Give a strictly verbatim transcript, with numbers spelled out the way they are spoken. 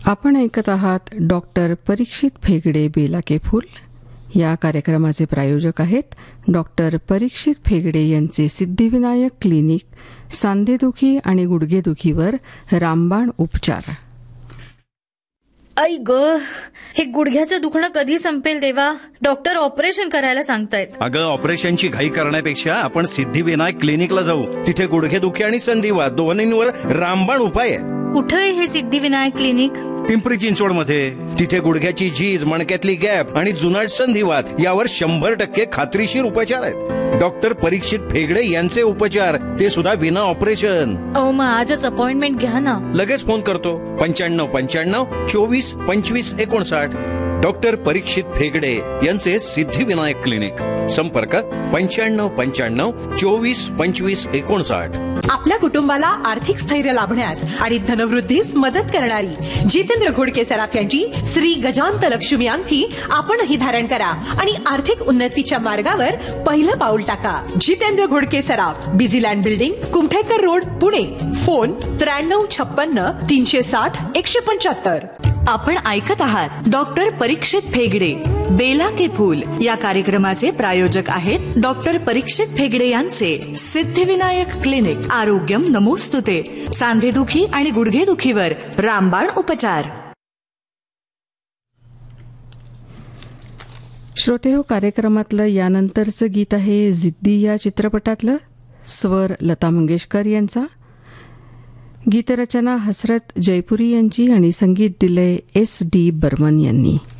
आपण ऐकत आहात डॉक्टर परीक्षित फेगडे बेला के फूल. या कार्यक्रमाचे प्रायोजक आहेत डॉक्टर परीक्षित फेगडे यांचे सिद्धिविनायक क्लिनिक, सांधेदुखी आणि गुडघेदुखीवर रामबाण उपचार. आई ग, हे गुडघ्याचं दुखणं कधी संपेल देवा? डॉक्टर ऑपरेशन करायला सांगतायत. अगं, ऑपरेशनची घाई करण्यापेक्षा आपण सिद्धिविनायक क्लिनिकला जाऊ. तिथे गुडघेदुखी आणि संधिवात दोन्हींवर रामबाण उपाय आहे. कुठे आहे हे सिद्धिविनायक क्लिनिक? पिंपरी चिंचवड मध्ये. तिथे गुडघ्याची झीज, मणक्यातली गॅप आणि जुनाट संधिवात यावर शंभर टक्के खात्रीशीर उपचार आहेत. डॉक्टर परीक्षित फेगडे यांचे उपचार, ते सुद्धा विना ऑपरेशन. अहो, मग आजच अपॉइंटमेंट घ्या ना. लगेच फोन करतो. पंच्याण्णव पंच्याण्णव चोवीस पंचवीस एकोणसाठ. डॉक्टर परीक्षित फेगडे यांचे सिद्धिविनायक क्लिनिक. संपर्क पंच्याण्णव पंच्याण्णव चोवीस पंचवीस एकोणसाठ. आपल्या कुटुंबाला आर्थिक स्थैर्य लाभण्यास आणि धनवृद्धीस मदत करणारी जितेंद्र घोडके सराफ यांची श्री गजांत लक्ष्मी अंगठी आपणही धारण करा आणि आर्थिक उन्नतीच्या मार्गावर पहिलं पाऊल टाका. जितेंद्र घोडके सराफ, Busyland building, Kumthekar road, Pune. Phone त्र्याण्णव छप्पन्न तीनशे साठ एकशे पंच्याहत्तर. आपण ऐकत आहात डॉक्टर परीक्षित फेगडे बेला के फूल. या कार्यक्रमाचे प्रायोजक आहेत डॉक्टर परीक्षित फेगडे यांचे सिद्धिविनायक क्लिनिक. आरोग्यम नमोस्तुते. सांधेदुखी आणि गुडघेदुखीवर रामबाण उपचार. श्रोतेहो, कार्यक्रमातलं यानंतरचं गीत आहे जिद्दी या चित्रपटातलं. स्वर लता मंगेशकर यांचा, गीतरचना हसरत जयपुरी यांची आणि संगीत दिलंय एस डी बर्मन यांनी.